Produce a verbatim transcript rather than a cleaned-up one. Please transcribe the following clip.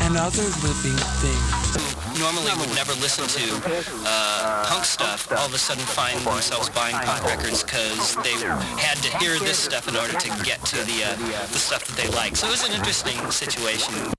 and other living things. Normally would never listen to uh, punk stuff, all of a sudden find themselves buying punk records because they had to hear this stuff in order to get to the uh, the stuff that they like. So it was an interesting situation.